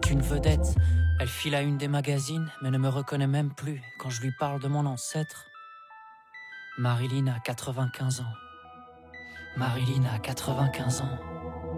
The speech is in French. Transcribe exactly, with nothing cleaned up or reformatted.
est une vedette. Elle file à une des magazines, mais ne me reconnaît même plus quand je lui parle de mon ancêtre. Marilyn a quatre-vingt-quinze ans. Marilyn a quatre-vingt-quinze ans.